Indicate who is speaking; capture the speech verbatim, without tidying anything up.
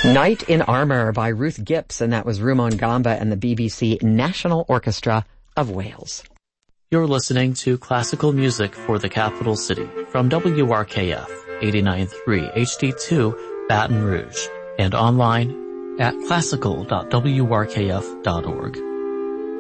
Speaker 1: Knight in Armour by Ruth Gipps, and that was Rumon Gamba and the B B C National Orchestra of Wales.
Speaker 2: You're listening to classical music for the capital city from W R K F eighty-nine point three H D two Baton Rouge and online at classical dot w r k f dot org.